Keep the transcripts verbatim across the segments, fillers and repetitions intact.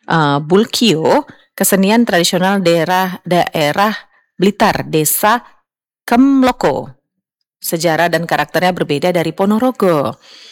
uh, Bulkio, kesenian tradisional daerah daerah Blitar, Desa Kemloko. Sejarah dan karakternya berbeda dari Ponorogo.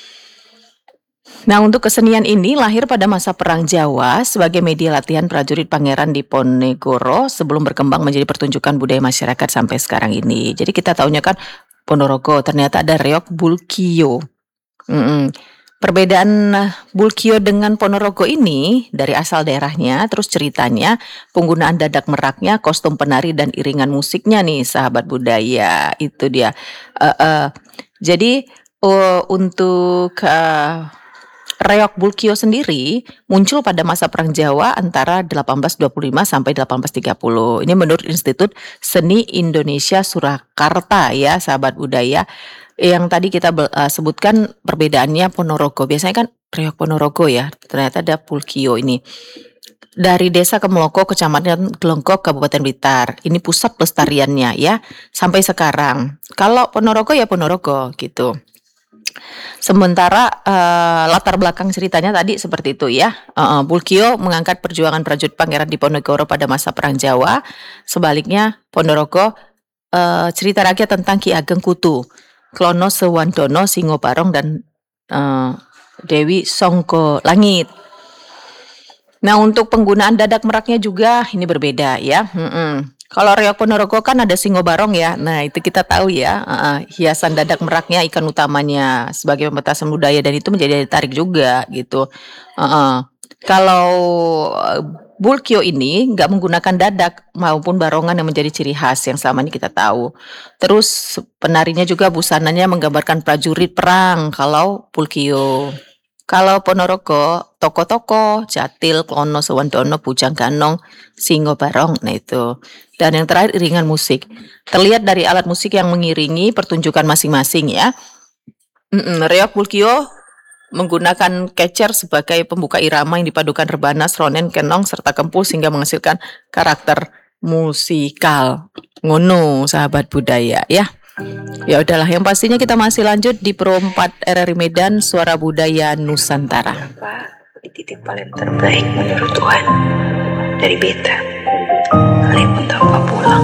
Nah, untuk kesenian ini lahir pada masa Perang Jawa sebagai media latihan prajurit pangeran Diponegoro sebelum berkembang menjadi pertunjukan budaya masyarakat sampai sekarang ini. Jadi kita taunya kan Ponorogo, ternyata ada reok Bulkio. Mm-mm. Perbedaan Bulkio dengan Ponorogo ini dari asal daerahnya, terus ceritanya, penggunaan dadak meraknya, kostum penari dan iringan musiknya nih, sahabat budaya. Itu dia. Uh, uh, jadi uh, untuk uh, reok Bulkio sendiri muncul pada masa Perang Jawa antara delapan belas dua puluh lima sampai delapan belas tiga puluh. Ini menurut Institut Seni Indonesia Surakarta ya, sahabat budaya. Yang tadi kita uh, sebutkan perbedaannya Ponorogo. Biasanya kan reok Ponorogo ya, ternyata ada Bulkio ini. Dari Desa Kemloko, Kecamatan Glengkok, Kabupaten Blitar. Ini pusat pelestariannya ya, sampai sekarang. Kalau Ponorogo ya Ponorogo gitu. Sementara uh, latar belakang ceritanya tadi seperti itu ya. Uh, Bulkio mengangkat perjuangan prajurit Pangeran Diponegoro pada masa Perang Jawa. Sebaliknya Ponorogo uh, cerita rakyat tentang Ki Ageng Kutu, Klono Sewandono, Singo Barong dan uh, Dewi Songko Langit. Nah, untuk penggunaan dadak meraknya juga ini berbeda ya. Mm-mm. Kalau reok Ponorogo kan ada Singo Barong ya. Nah, itu kita tahu ya. Uh, hiasan dadak meraknya ikan utamanya sebagai pementasan budaya dan itu menjadi daya tarik juga gitu. Uh-uh. Kalau uh, Bulkio ini nggak menggunakan dadak maupun barongan yang menjadi ciri khas yang selama ini kita tahu. Terus penarinya juga busananya menggambarkan prajurit perang kalau Bulkio. Kalau Ponorogo, toko-toko, Jatil, Klono, Sewandono, Bujang Ganong, Singo Barong, nah itu. Dan yang terakhir iringan musik. Terlihat dari alat musik yang mengiringi pertunjukan masing-masing ya. Mm-mm, reok Bulkio menggunakan kecer sebagai pembuka irama yang dipadukan rebana, sronen, kenong, serta kempul sehingga menghasilkan karakter musikal. Ngono, sahabat budaya ya. Ya udahlah, yang pastinya kita masih lanjut di Pro empat R R I Medan, Suara Budaya Nusantara. Pak, titik paling terbaik menurut Tuhan dari beta. Kalian pun tanpa pulang.